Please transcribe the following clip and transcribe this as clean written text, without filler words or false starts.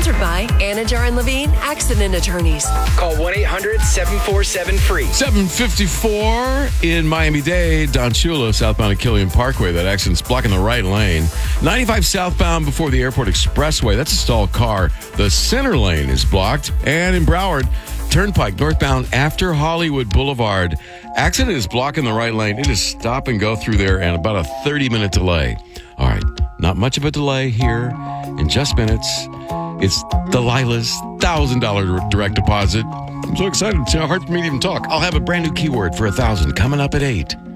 Sponsored by Anajar and Levine Accident Attorneys. Call 1-800-747-FREE. 754 in Miami-Dade. Don Shula, southbound at Killian Parkway. That accident's blocking the right lane. 95 southbound before the Airport Expressway. That's a stalled car. The center lane is blocked. And in Broward, Turnpike northbound after Hollywood Boulevard. Accident is blocking the right lane. It is stop and go through there and about a 30-minute delay. All right, not much of a delay here. In just minutes, it's Delilah's $1,000 direct deposit. I'm so excited. It's hard for me to even talk. I'll have a brand new keyword for $1,000 coming up at 8.